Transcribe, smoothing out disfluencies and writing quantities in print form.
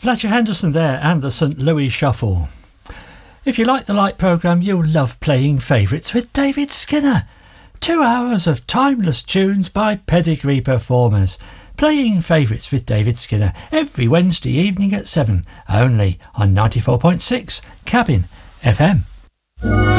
Fletcher Henderson there and the St Louis Shuffle. If you like the Light programme, you'll love playing favourites with David Skinner. 2 hours of timeless tunes by pedigree performers. Playing favourites with David Skinner every Wednesday evening at 7, only on 94.6 Cabin FM.